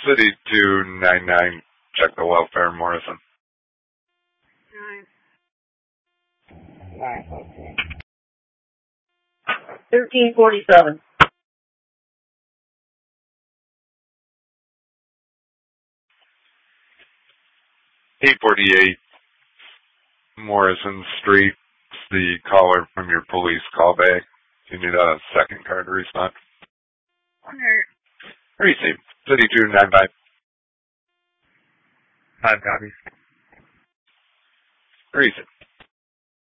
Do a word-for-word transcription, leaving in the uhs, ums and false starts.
City two nine nine, check the welfare, Morrison. Alright. Alright. thirteen forty-seven. eight forty-eight, Morrison Street. It's the caller from your police callback. You need a second card to respond. Alright. Receive. City two nine five. Five copies. Receive.